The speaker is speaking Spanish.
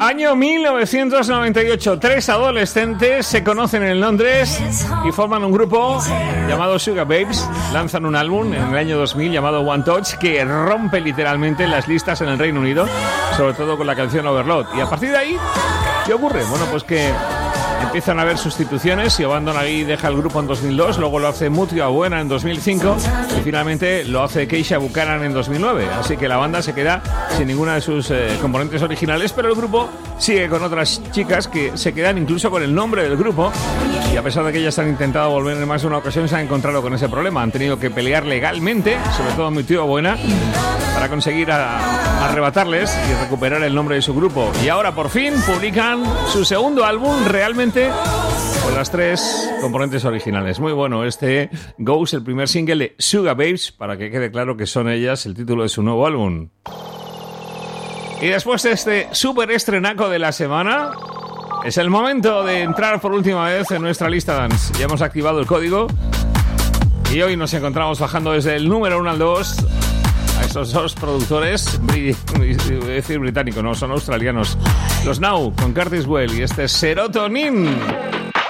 Año 1998, 3 adolescentes se conocen en Londres y forman un grupo llamado Sugababes. Lanzan un álbum en el año 2000 llamado One Touch que rompe literalmente las listas en el Reino Unido, sobre todo con la canción Overload. Y a partir de ahí, ¿qué ocurre? Bueno, pues que empiezan a haber sustituciones. Siobhan Donaghy deja el grupo en 2002, luego lo hace Mutio Abuena en 2005 y finalmente lo hace Keisha Buchanan en 2009. Así que la banda se queda sin ninguna de sus componentes originales, pero el grupo sigue con otras chicas que se quedan incluso con el nombre del grupo. Y a pesar de que ellas han intentado volver en más de una ocasión, se han encontrado con ese problema. Han tenido que pelear legalmente, sobre todo Mutio Abuena, para conseguir arrebatarles y recuperar el nombre de su grupo. Y ahora por fin publican su segundo álbum realmente con las 3 componentes originales. Muy bueno este Ghost, el primer single de Sugababes, para que quede claro que son ellas el título de su nuevo álbum. Y después de este súper estrenaco de la semana, es el momento de entrar por última vez en nuestra lista dance. Ya hemos activado el código y hoy nos encontramos bajando desde el número 1 al 2 a estos dos productores, decir británicos, no, son australianos. Los Now con Curtis Well y este Serotonin.